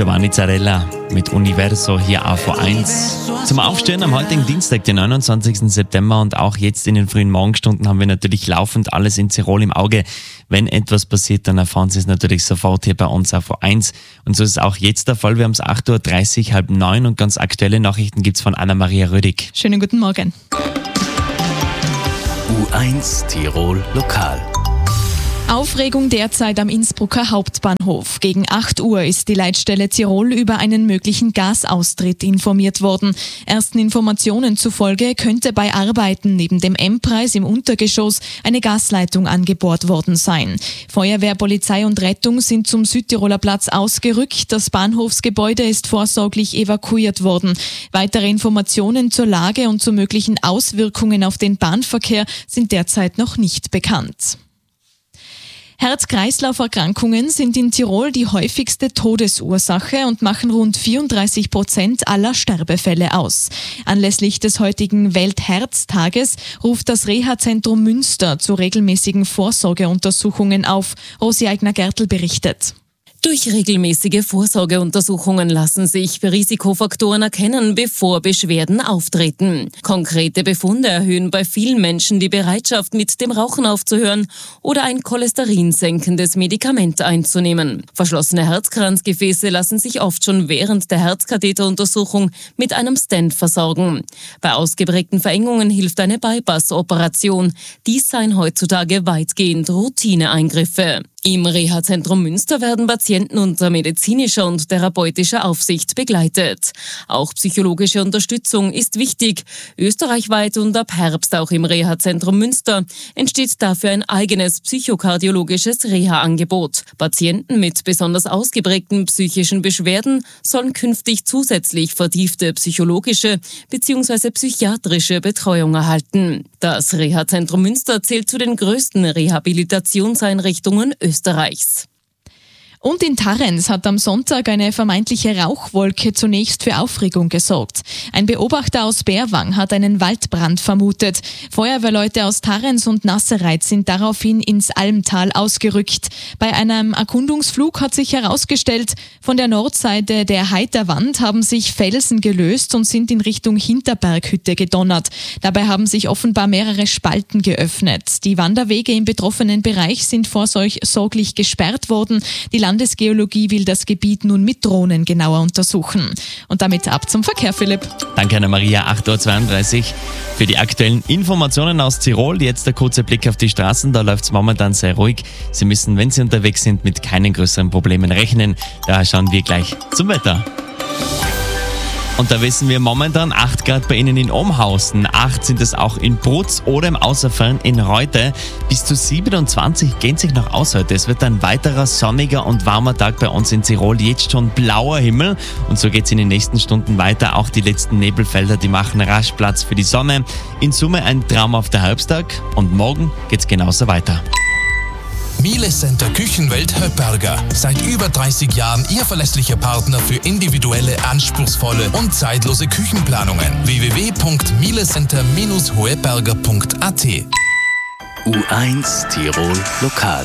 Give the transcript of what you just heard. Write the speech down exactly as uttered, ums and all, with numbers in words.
Giovanni Zarella mit Universo hier auf V eins. Zum Aufstehen am heutigen Dienstag, den neunundzwanzigsten September, und auch jetzt in den frühen Morgenstunden haben wir natürlich laufend alles in Tirol im Auge. Wenn etwas passiert, dann erfahren Sie es natürlich sofort hier bei uns auf V eins. Und so ist es auch jetzt der Fall. Wir haben es acht Uhr dreißig, halb neun, und ganz aktuelle Nachrichten gibt es von Anna-Maria Rödig. Schönen guten Morgen. U eins Tirol Lokal. Aufregung derzeit am Innsbrucker Hauptbahnhof. Gegen acht Uhr ist die Leitstelle Tirol über einen möglichen Gasaustritt informiert worden. Ersten Informationen zufolge könnte bei Arbeiten neben dem M-Preis im Untergeschoss eine Gasleitung angebohrt worden sein. Feuerwehr, Polizei und Rettung sind zum Südtiroler Platz ausgerückt. Das Bahnhofsgebäude ist vorsorglich evakuiert worden. Weitere Informationen zur Lage und zu möglichen Auswirkungen auf den Bahnverkehr sind derzeit noch nicht bekannt. Herz-Kreislauf-Erkrankungen sind in Tirol die häufigste Todesursache und machen rund vierunddreißig Prozent aller Sterbefälle aus. Anlässlich des heutigen Weltherztages ruft das Reha-Zentrum Münster zu regelmäßigen Vorsorgeuntersuchungen auf. Rosi Eigner-Gertl berichtet. Durch regelmäßige Vorsorgeuntersuchungen lassen sich Risikofaktoren erkennen, bevor Beschwerden auftreten. Konkrete Befunde erhöhen bei vielen Menschen die Bereitschaft, mit dem Rauchen aufzuhören oder ein cholesterinsenkendes Medikament einzunehmen. Verschlossene Herzkranzgefäße lassen sich oft schon während der Herzkatheteruntersuchung mit einem Stent versorgen. Bei ausgeprägten Verengungen hilft eine Bypass-Operation. Dies seien heutzutage weitgehend Routineeingriffe. Im Reha-Zentrum Münster werden Patienten unter medizinischer und therapeutischer Aufsicht begleitet. Auch psychologische Unterstützung ist wichtig. Österreichweit und ab Herbst auch im Reha-Zentrum Münster entsteht dafür ein eigenes psychokardiologisches Reha-Angebot. Patienten mit besonders ausgeprägten psychischen Beschwerden sollen künftig zusätzlich vertiefte psychologische bzw. psychiatrische Betreuung erhalten. Das Reha-Zentrum Münster zählt zu den größten Rehabilitationseinrichtungen Österreichs. Und in Tarrenz hat am Sonntag eine vermeintliche Rauchwolke zunächst für Aufregung gesorgt. Ein Beobachter aus Bärwang hat einen Waldbrand vermutet. Feuerwehrleute aus Tarrenz und Nassereit sind daraufhin ins Almtal ausgerückt. Bei einem Erkundungsflug hat sich herausgestellt, von der Nordseite der Heiterwand haben sich Felsen gelöst und sind in Richtung Hinterberghütte gedonnert. Dabei haben sich offenbar mehrere Spalten geöffnet. Die Wanderwege im betroffenen Bereich sind vorsorglich gesperrt worden. Die Landesgeologie will das Gebiet nun mit Drohnen genauer untersuchen. Und damit ab zum Verkehr, Philipp. Danke, Anna-Maria. acht Uhr zweiunddreißig. Für die aktuellen Informationen aus Tirol jetzt der kurze Blick auf die Straßen. Da läuft es momentan sehr ruhig. Sie müssen, wenn Sie unterwegs sind, mit keinen größeren Problemen rechnen. Daher schauen wir gleich zum Wetter. Und da wissen wir momentan acht Grad bei Ihnen in Omhausen, acht sind es auch in Brutz oder im Außerfern in Reute. Bis zu siebenundzwanzig gehen sich noch aus heute. Es wird ein weiterer sonniger und warmer Tag bei uns in Tirol. Jetzt schon blauer Himmel und so geht es in den nächsten Stunden weiter. Auch die letzten Nebelfelder, die machen rasch Platz für die Sonne. In Summe ein traumhafter Herbsttag und morgen geht es genauso weiter. Miele Center Küchenwelt Höpperger. Seit über dreißig Jahren Ihr verlässlicher Partner für individuelle, anspruchsvolle und zeitlose Küchenplanungen. w w w punkt mielecenter Bindestrich hoeberger punkt a t. U eins Tirol Lokal.